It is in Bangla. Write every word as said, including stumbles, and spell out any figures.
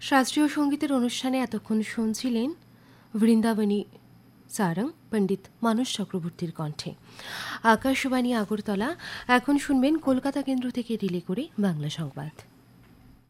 শাস্ত্রীয় সঙ্গীতের অনুষ্ঠানে এতক্ষণ শুনছিলেন বৃন্দাবনী সারং পণ্ডিত মানস চক্রবর্তীর কণ্ঠে। আকাশবাণী আগরতলা। এখন শুনবেন কলকাতা কেন্দ্র থেকে রিলে করে বাংলা সংবাদ।